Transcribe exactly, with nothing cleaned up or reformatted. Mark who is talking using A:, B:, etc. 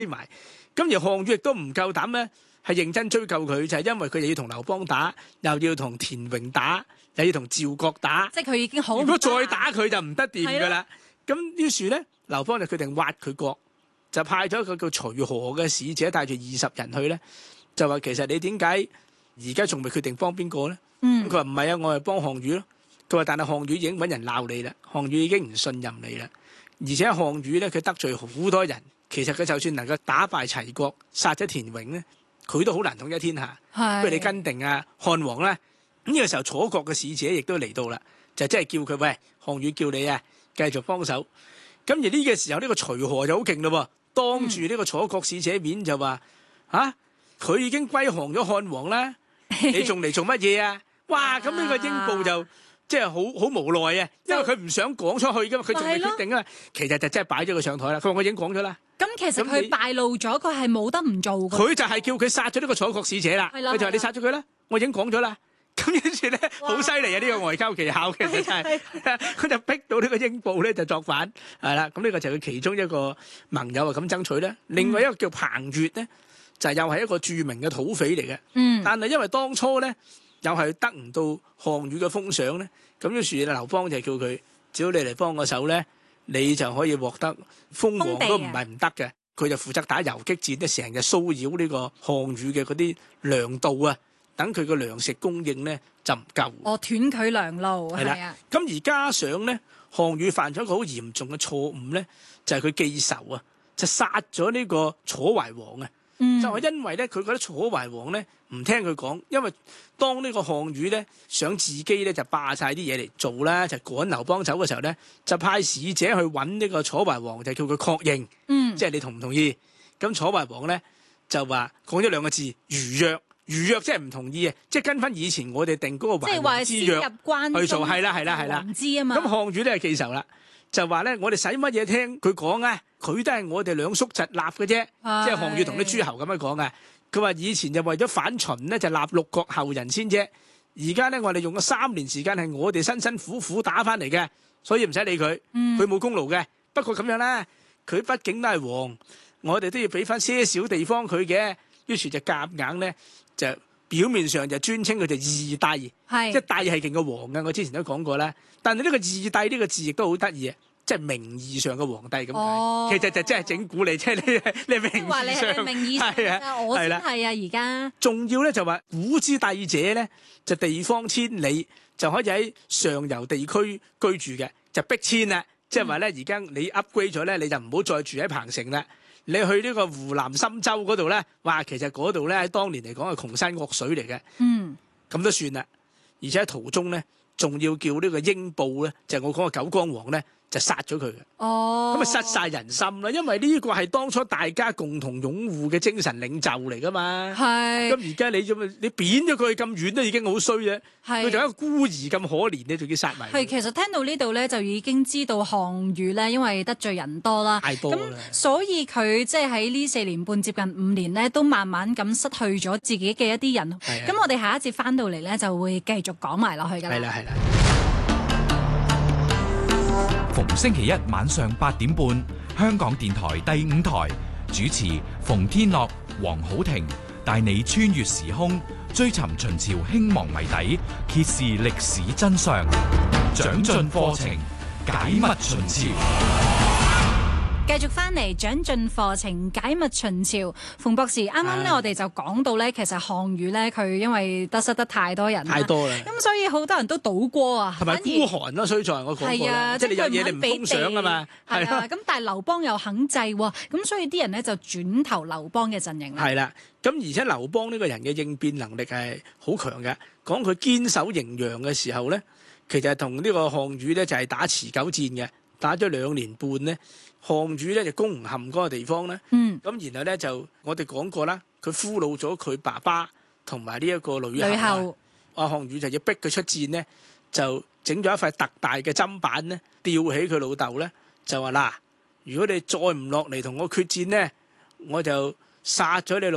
A: 埋。咁而項羽亦都唔夠膽咧，係認真追究佢，就係、是、因為佢又要同劉邦打，又要同田榮打，又要同趙國打。
B: 即係佢已經好。
A: 如果再打佢就唔得掂㗎啦。咁於是咧，劉邦就決定挖佢國，就派咗一個叫徐賀嘅使者帶住二十人去咧，就話其實你點解而家仲未決定幫邊個咧？咁佢話唔係啊，我係幫項羽咯。佢話但係項羽已經揾人鬧你啦，項羽已經唔信任你啦，而且項羽咧佢得罪好多人，其實佢就算能夠打敗齊國，殺咗田榮咧，佢都好難統一天下。不如你跟定啊漢王啦。咁呢個時候楚國嘅使者亦都嚟到啦，就即係叫佢喂，項羽叫你啊繼續幫手。咁而呢個時候呢、呢個徐賀就好勁咯，當住呢個楚國使者面就話啊，佢已經歸降咗漢王啦，你仲嚟做乜嘢啊？哇！咁呢個英布就即係好好無奈啊，因為佢唔想講出去噶嘛，佢仲未決定啊。其實就真係擺咗佢上台啦。佢話我已經講咗啦。
B: 咁其實佢敗露咗，佢係冇得唔做嘅。
A: 佢就係叫佢殺咗呢個楚國使者啦。佢就話你殺咗佢啦，我已經講咗啦。咁於是咧，好犀利啊！呢、呢個外交技巧其實真係，佢就逼到呢個英布咧就作反，係啦。咁呢個就係佢其中一個盟友啊咁爭取咧。另外一個叫彭越咧，就係又係一個著名嘅土匪嚟嘅。嗯。但係因為當初咧，又係得唔到項羽嘅封賞咧，咁於是劉邦就叫佢，只要你嚟幫我手咧，你就可以獲得封王都唔係唔得嘅。佢就負責打游擊戰咧，成日騷擾呢個項羽嘅嗰啲糧道啊。等佢個糧食供應咧就唔夠，
B: 哦斷佢糧路係啦。
A: 咁而加上咧，項羽犯咗一個好嚴重嘅錯誤咧，就係、是、佢記仇啊，就殺咗呢個楚懷王啊。嗯、就係因為咧，佢覺得楚懷王咧唔聽佢講，因為當呢個項羽咧想自己咧就霸晒啲嘢嚟做啦，就趕劉邦走嘅時候咧，就派使者去揾呢個楚懷王，就叫佢確認，嗯、即係你同唔同意？咁楚懷王咧就話講咗兩個字如約。如約即係唔同意啊！即係跟翻以前我哋定嗰個懷王之約去做，係啦係啦係啦。唔知啊嘛。咁項羽咧係記仇啦，就話咧我哋使乜嘢聽佢講啊？佢都係我哋兩叔侄立嘅啫，即係項羽同啲諸侯咁樣講啊。佢話以前就為咗反秦咧，就立六國後人先啫。而家咧我哋用咗三年時間係我哋辛辛苦苦打翻嚟嘅，所以唔使理佢，佢冇功勞嘅。不過咁樣啦，佢畢竟都係王，我哋都要俾翻些少地方佢嘅。於是就夾硬咧。就表面上就尊稱佢就義帝，即係帝係勁過王嘅。我之前都講過啦。但係呢個義帝呢個字亦都好得意啊，即係名義上嘅皇帝咁解。哦、其實就真係整蠱你，即係你你名義上
B: 名義上係啊，我先係啊而家。
A: 仲要咧就話古之帝者咧，就地方千里就可以喺上游地區居住嘅，就逼遷啦。即係話咧，而家你 upgrade 咗咧，你就唔好再住喺彭城啦。你去呢個湖南深州嗰度咧，哇！其實嗰度咧喺當年嚟講係窮山惡水嚟嘅，嗯，咁都算啦。而且喺途中咧，仲要叫呢個英布咧，就係、我講嘅九江王咧，就殺咗佢嘅。哦，咁啊失晒人心啦，因為呢個係當初大家共同擁護嘅精神領袖嚟噶嘛。係。咁而家你做咩？你貶咗佢咁遠都已經好衰嘅。係。佢就一個孤兒咁可憐咧，仲要殺埋。係，其實聽到呢度咧，就已經知道項羽咧，因為得罪人多啦。太多啦。咁所以佢即係喺呢四年半接近五年咧，都慢慢咁失去咗自己嘅一啲人。係。咁我哋下一節翻到嚟咧，就會繼續講埋落去㗎啦。係啦，係啦。
C: 逢星期一晚上八點半，香港電台第五台主持馮天樂、黃浩庭帶你穿越時空，追尋秦朝興亡謎底，揭示歷史真相，長進課程，解密秦朝。繼續翻嚟長進課程解密秦朝，馮博士啱啱咧，我哋就講到咧，其實項羽咧，佢因為得失得太多人，太多啦，咁所以好多人都倒戈啊，同埋孤寒咯，衰在我講過啦，即係你有嘢你唔封賞啊嘛，係啊，咁但係劉邦又肯制，咁所以啲人咧就轉投劉邦嘅陣營啦。係啦，咁而且劉邦呢個人嘅應變能力係好強嘅，講佢堅守滎陽嘅時候咧，其實同呢個項羽咧就係打持久戰嘅，打咗兩年半咧。項羽咧就攻唔陷嗰個地方咧，咁、嗯、然後咧就我哋講過啦，佢俘虜咗佢爸爸同埋呢一個呂后，阿項羽就要逼佢出戰咧，就整咗一塊特大嘅砧板咧，吊起佢老豆咧，就話嗱，如果你再唔落嚟同我決戰咧，我就殺咗你老。